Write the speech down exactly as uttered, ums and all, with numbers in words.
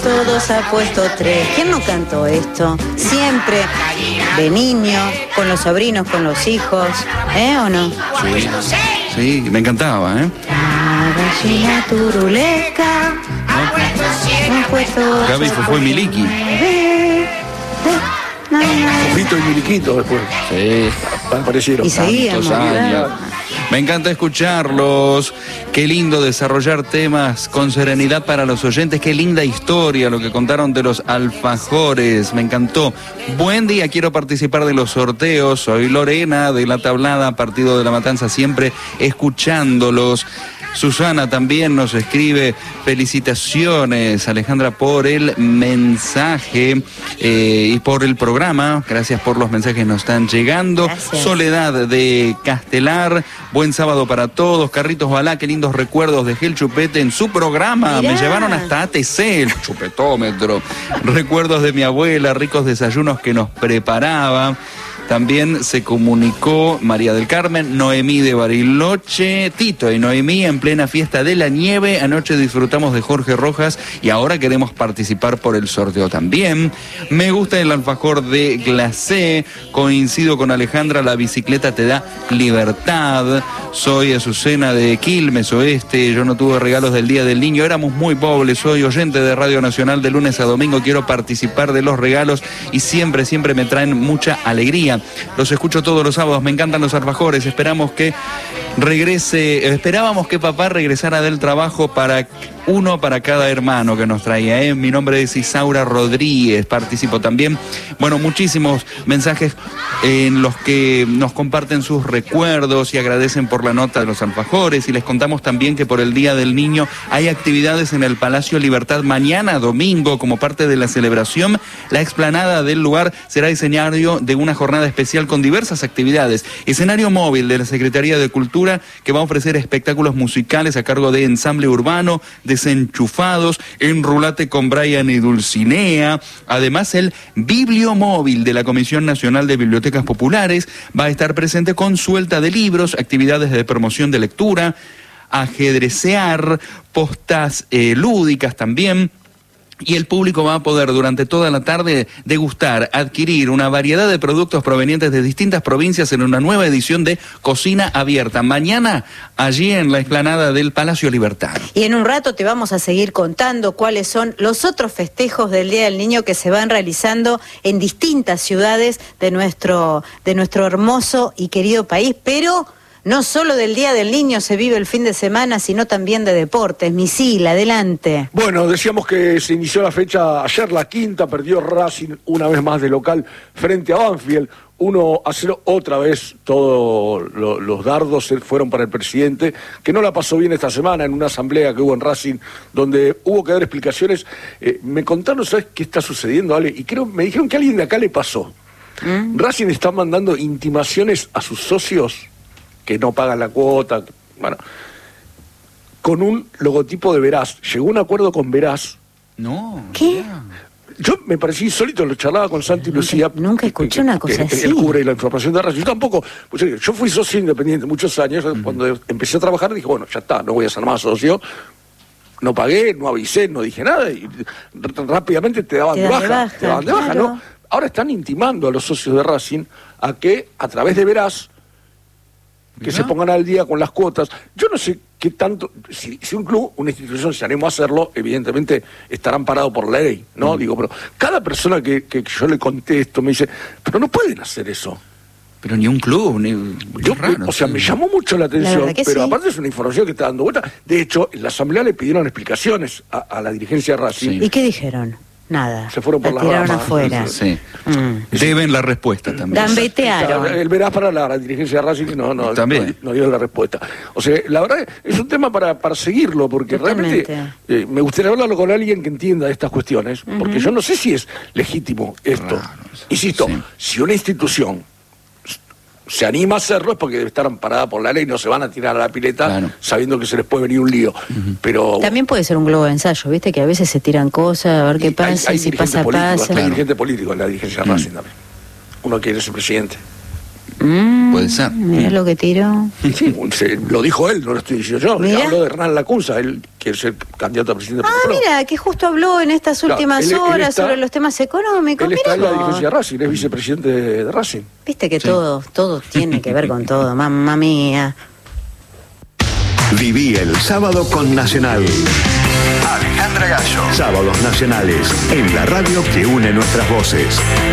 todos ha puesto tres. ¿Quién no cantó esto? Siempre, de niño, con los sobrinos, con los hijos, ¿eh o no? Sí, sí, me encantaba, ¿eh? La gallina turuleca ha puesto... Gaby fue Miliki. Fito y Miliquito después. Sí. Aparecieron. Y seguíamos, ¿verdad? Me encanta escucharlos. Qué lindo desarrollar temas con serenidad para los oyentes. Qué linda historia lo que contaron de los alfajores. Me encantó. Buen día, quiero participar de los sorteos. Soy Lorena de La Tablada, Partido de la Matanza, siempre escuchándolos. Susana también nos escribe felicitaciones, Alejandra, por el mensaje eh, y por el programa. Gracias por los mensajes que nos están llegando. Gracias. Soledad de Castelar, buen sábado para todos. Carritos Balá, qué lindos recuerdos. Dejé el chupete en su programa. Mirá. Me llevaron hasta A T C, el chupetómetro. Recuerdos de mi abuela, ricos desayunos que nos preparaba. También se comunicó María del Carmen, Noemí de Bariloche, Tito y Noemí en plena fiesta de la nieve. Anoche disfrutamos de Jorge Rojas y ahora queremos participar por el sorteo también. Me gusta el alfajor de glacé. Coincido con Alejandra, la bicicleta te da libertad. Soy Azucena de Quilmes Oeste. Yo no tuve regalos del Día del Niño. Éramos muy pobres. Soy oyente de Radio Nacional de lunes a domingo. Quiero participar de los regalos y siempre, siempre me traen mucha alegría. Los escucho todos los sábados, me encantan los alfajores. Esperamos que regrese, esperábamos que papá regresara del trabajo para uno para cada hermano que nos traía, ¿eh? Mi nombre es Isaura Rodríguez, participo también. Bueno, muchísimos mensajes en los que nos comparten sus recuerdos y agradecen por la nota de los alfajores. Y les contamos también que por el Día del Niño hay actividades en el Palacio Libertad mañana, domingo, como parte de la celebración. La explanada del lugar será escenario de una jornada especial con diversas actividades. Escenario móvil de la Secretaría de Cultura, que va a ofrecer espectáculos musicales a cargo de Ensamble Urbano, Desenchufados, Enrulate con Brian y Dulcinea. Además, el Bibliomóvil de la Comisión Nacional de Bibliotecas Populares va a estar presente con suelta de libros, actividades de promoción de lectura, ajedrecear, postas eh, lúdicas también. Y el público va a poder durante toda la tarde degustar, adquirir una variedad de productos provenientes de distintas provincias en una nueva edición de Cocina Abierta. Mañana, allí en la explanada del Palacio Libertad. Y en un rato te vamos a seguir contando cuáles son los otros festejos del Día del Niño que se van realizando en distintas ciudades de nuestro, de nuestro hermoso y querido país, pero... no solo del Día del Niño se vive el fin de semana, sino también de deportes. Misil, adelante. Bueno, decíamos que se inició la fecha ayer, la quinta, perdió Racing una vez más de local frente a Banfield. uno a cero, otra vez todos lo, los dardos se fueron para el presidente, que no la pasó bien esta semana en una asamblea que hubo en Racing, donde hubo que dar explicaciones. Eh, me contaron, ¿sabes qué está sucediendo, Ale? Y creo, me dijeron que a alguien de acá le pasó. ¿Mm? Racing está mandando intimaciones a sus socios que no pagan la cuota, bueno, con un logotipo de Veraz. Llegó un acuerdo con Veraz. No. ¿Qué? Yo me parecía insólito, lo charlaba con Santi nunca, Lucía. Nunca escuché que, una que, cosa que, así. Él cubre la información de Racing. Yo tampoco, pues, yo fui socio independiente muchos años. Uh-huh. Cuando empecé a trabajar dije, bueno, ya está, no voy a ser más socio. No pagué, no avisé, no dije nada. Y rápidamente te daban te de baja. De baja te daban de baja, claro. ¿no? Ahora están intimando a los socios de Racing a que, a través de Veraz, que ¿no? se pongan al día con las cuotas. Yo no sé qué tanto, si, si un club, una institución se anima a hacerlo, evidentemente estarán parados por la ley, ¿no? Mm. Digo, pero cada persona que, que yo le contesto me dice, pero no pueden hacer eso. Pero ni un club, ni... Yo, raro, o sea, sí. me llamó mucho la atención, la pero sí. aparte es una información que está dando vuelta. De hecho, en la asamblea le pidieron explicaciones a, a la dirigencia de Racing. Sí. ¿Y qué dijeron? Nada. Se fueron por la tiraron rama. afuera. Sí. Mm. Deben la respuesta también. Gambetearon. El verás para la, la dirigencia de Racing no, no, también. no, no dio la respuesta. O sea, la verdad es un tema para, para seguirlo, porque Totalmente. realmente eh, me gustaría hablarlo con alguien que entienda estas cuestiones, uh-huh. porque yo no sé si es legítimo esto. Claro, Insisto, sí. si una institución se anima a hacerlo es porque debe estar amparada por la ley, no se van a tirar a la pileta claro. sabiendo que se les puede venir un lío. Uh-huh. Pero también puede ser un globo de ensayo, ¿viste? Que a veces se tiran cosas, a ver qué pasa, hay, hay si pasa, político, pasa. Hay claro. dirigente político en la dirigencia de Racing también. Uno quiere ser presidente. Mm, Puede ser. Mirá lo que tiró. Sí, se- lo dijo él, no lo estoy diciendo yo. Mirá. Habló de Hernán Lacunza, él quiere ser candidato a presidente. Ah, por el PRO. mira, que justo habló en estas Claro, últimas él- él horas está- sobre los temas económicos. Él está en Mirá la vos. dirigencia de Racing, es vicepresidente de, de Racing. Viste que Sí. todo, todo tiene que ver con todo, mamá mía. Viví el sábado con Nacional. Alejandra Gallo. Sábados nacionales en la radio que une nuestras voces.